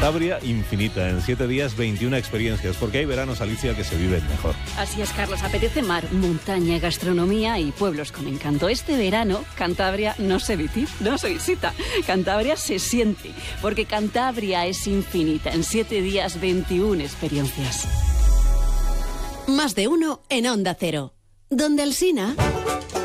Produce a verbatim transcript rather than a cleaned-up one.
Cantabria infinita. En siete días, veintiuna experiencias. Porque hay veranos, Alicia, que se viven mejor. Así es, Carlos. Apetece mar, montaña, gastronomía y pueblos con encanto. Este verano, Cantabria no se visita, no se visita. Cantabria se siente. Porque Cantabria es infinita. En siete días, veintiuna experiencias. Más de uno en Onda Cero. Donde Alsina...